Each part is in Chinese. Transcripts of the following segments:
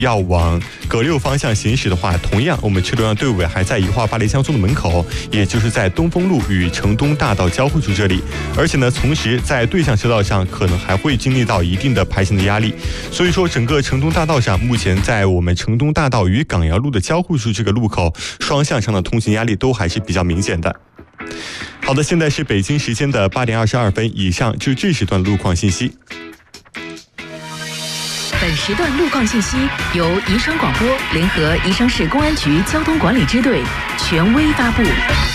要往葛六方向行驶的话，同样我们车流量队伍还在宜化八里乡村的门口，也就是在东风路与城东大道交汇处这里。而且呢，同时在对向车道上可能还会经历到一定的排行的压力。所以说，整个城东大道上，目前在我们城东大道与港瑶路的交汇处这个路口，双向上的通行压力都还是比较明显的。好的，现在是北京时间的8点22分，以上就是这时段路况信息。 本时段路况信息由宜昌广播联合宜昌市公安局交通管理支队权威发布。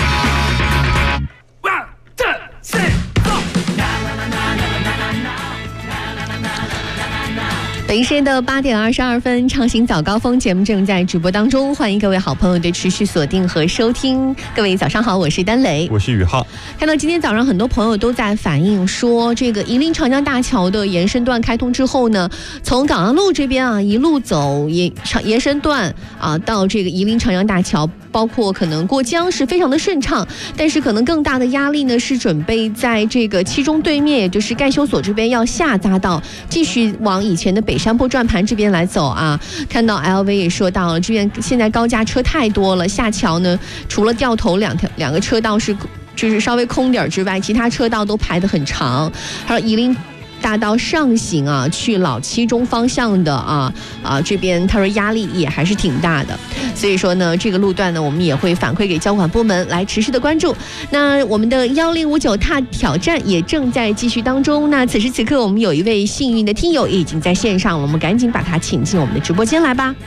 北京时间的8点22分，畅行早高峰节目正在直播当中，欢迎各位好朋友的持续锁定和收听。各位早上好，我是丹雷， 我是宇浩。 看到今天早上很多朋友都在反映说，这个夷陵长江大桥的延伸段开通之后呢，从港阳路这边啊一路走延伸段啊到这个夷陵长江大桥，包括可能过江是非常的顺畅，但是可能更大的压力呢是准备在这个七中对面，也就是干休所这边要下匝道，继续往以前的北山坡转盘这边来走啊。看到 LV 也说到了，这边现在高架车太多了，下桥呢除了掉头两个车道是就是稍微空点之外，其他车道都排得很长。还有夷陵大道上行啊，去老七中方向的这边他说压力也还是挺大的，所以说呢，这个路段呢，我们也会反馈给交管部门来持续的关注。那我们的1059大挑战也正在继续当中。那此时此刻，我们有一位幸运的听友已经在线上了，我们赶紧把他请进我们的直播间来吧。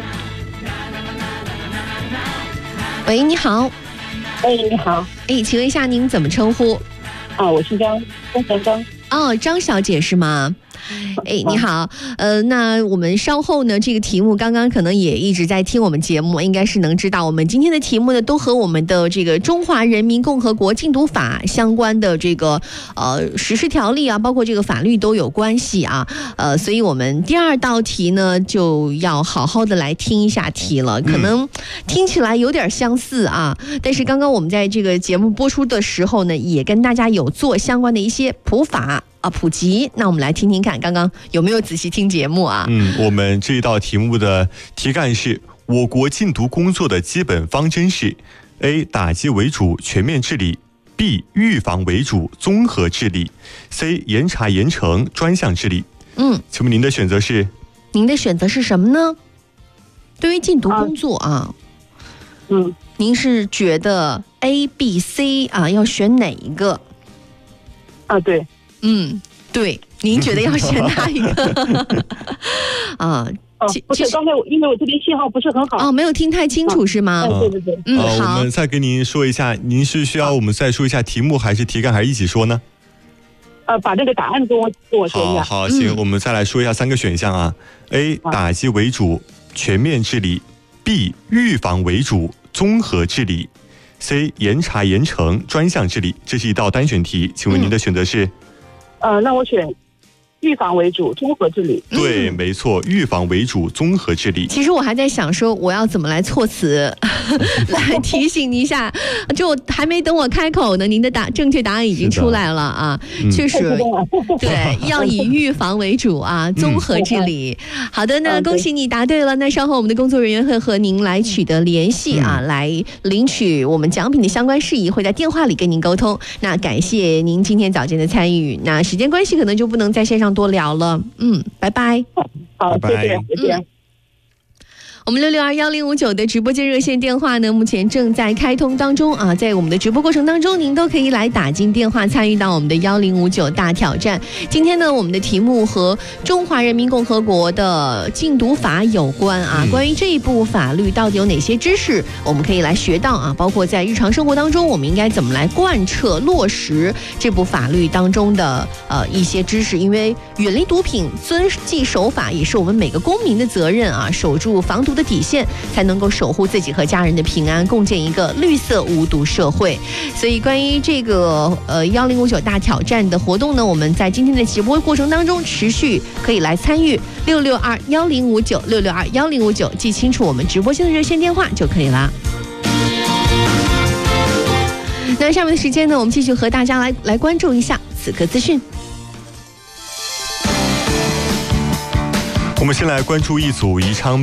喂，你好。 你好。 请问一下您怎么称呼？ 我是张。 张小姐是吗？你好，那我们稍后呢，这个题目刚刚可能也一直在听我们节目，应该是能知道我们今天的题目呢，都和我们的这个中华人民共和国禁毒法相关的这个实施条例啊，包括这个法律都有关系啊，所以我们第二道题呢，就要好好的来听一下题了，可能听起来有点相似啊，但是刚刚我们在这个节目播出的时候呢，也跟大家有做相关的一些普及。那我们来听听看，刚刚有没有仔细听节目啊？ 我们这一道题目的题干是：我国禁毒工作的基本方针是 A. 打击为主，全面治理 ；B. 预防为主，综合治理 ；C. 严查严惩，专项治理。请问您的选择是？ 您的选择是什么呢？对于禁毒工作您是觉得 A、B、C 要选哪一个？ 对。 对，您觉得要选哪一个？ 不是，刚才因为我这边信号不是很好， 没有听太清楚是吗？ 对。 好， 我们再跟您说一下，您是需要我们再说一下题目，还是题干，还是一起说呢？ 把那个答案跟我说一下。 好，行，我们再来说一下3个选项啊。A. 打击为主，全面治理 ；B. 预防为主，综合治理 ；C. 严查严惩，专项治理。这是一道单选题，请问您的选择是？ 那我选预防为主，综合治理。 对，没错，预防为主，综合治理。 其实我还在想说，我要怎么来措辞，来提醒你一下，就还没等我开口呢，您的正确答案已经出来了啊！确实，对，要以预防为主啊，综合治理。好的，那恭喜你答对了。那稍后我们的工作人员会和您来取得联系啊，来领取我们奖品的相关事宜，会在电话里跟您沟通。那感谢您今天早间的参与。那时间关系，可能就不能在线上多聊了。拜拜。 好，谢谢，谢谢。 我们6621059的直播间热线电话呢，目前正在开通当中啊，在我们的直播过程当中，您都可以来打进电话参与到我们的1059大挑战。今天呢，我们的题目和中华人民共和国的禁毒法有关啊，关于这一部法律到底有哪些知识我们可以来学到啊，包括在日常生活当中我们应该怎么来贯彻落实这部法律当中的一些知识，因为远离毒品、遵纪守法也是我们每个公民的责任啊，守住防毒的底线，才能够守护自己和家人的平安，共建一个绿色无毒社会。所以关于这个1059大挑战的活动呢，我们在今天的直播过程当中持续可以来参与6621059，6621059，记清楚我们直播间的热线电话就可以了。那下面的时间呢，我们继续和大家来关注一下此刻资讯。 我们先来关注一组宜昌